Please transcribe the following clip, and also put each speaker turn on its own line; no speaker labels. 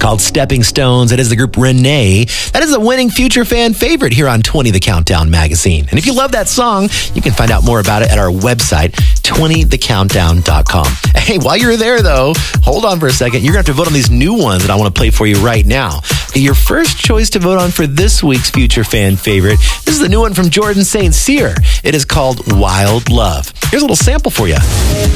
called Stepping Stones. It is the group Renee. That is a winning Future Fan favorite here on 20 The Countdown magazine. And if you love that song, you can find out more about it at our website, 20thecountdown.com. Hey, while you're there, though, hold on for a second. You're going to have to vote on these new ones that I want to play for you right now. Your first choice to vote on for this week's Future Fan favorite, this is the new one from Jordan St. Cyr. It is called Wild Love. Here's a little sample for you.